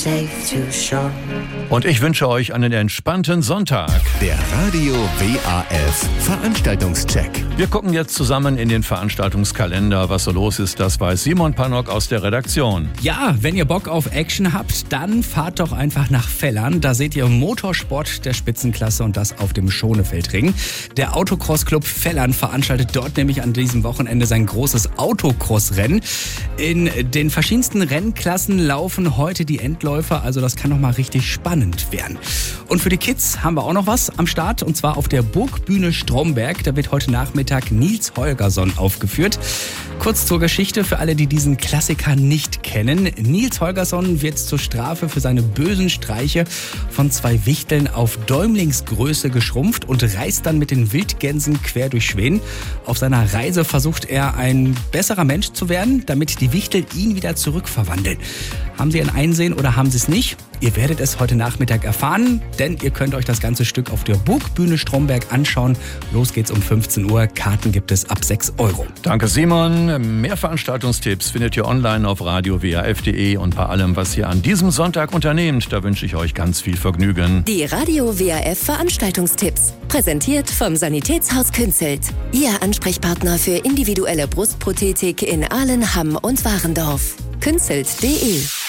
safe to shore. Und ich wünsche euch einen entspannten Sonntag. Der Radio WAF Veranstaltungscheck. Wir gucken jetzt zusammen in den Veranstaltungskalender. Was so los ist, das weiß Simon Pannock aus der Redaktion. Ja, wenn ihr Bock auf Action habt, dann fahrt doch einfach nach Vellern. Da seht ihr Motorsport der Spitzenklasse und das auf dem Schonefeldring. Der Autocross-Club Vellern veranstaltet dort nämlich an diesem Wochenende sein großes Autocross-Rennen. In den verschiedensten Rennklassen laufen heute die Endläufer, also das kann noch mal richtig spannend werden. Und für die Kids haben wir auch noch was am Start, und zwar auf der Burgbühne Stromberg. Da wird heute Nachmittag Nils Holgersson aufgeführt. Kurz zur Geschichte für alle, die diesen Klassiker nicht kennen. Nils Holgersson wird zur Strafe für seine bösen Streiche von 2 Wichteln auf Däumlingsgröße geschrumpft und reist dann mit den Wildgänsen quer durch Schweden. Auf seiner Reise versucht er, ein besserer Mensch zu werden, damit die Wichtel ihn wieder zurückverwandeln. Haben Sie ein Einsehen oder haben Sie es nicht? Ihr werdet es heute Nachmittag erfahren, denn ihr könnt euch das ganze Stück auf der Burgbühne Stromberg anschauen. Los geht's um 15 Uhr. Karten gibt es ab 6 €. Danke, Simon. Mehr Veranstaltungstipps findet ihr online auf radiowaf.de. Und bei allem, was ihr an diesem Sonntag unternehmt, da wünsche ich euch ganz viel Vergnügen. Die Radio WAF Veranstaltungstipps. Präsentiert vom Sanitätshaus Künzelt. Ihr Ansprechpartner für individuelle Brustprothetik in Ahlen, Hamm und Warendorf. Künzelt.de